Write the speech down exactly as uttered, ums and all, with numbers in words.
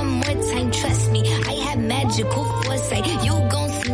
one more time, trust me. I have magical foresight. You gon' see